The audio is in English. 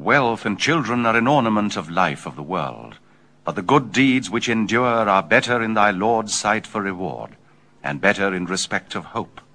Wealth and children are an ornament of life of the world, but the good deeds which endure are better in thy Lord's sight for reward, and better in respect of hope.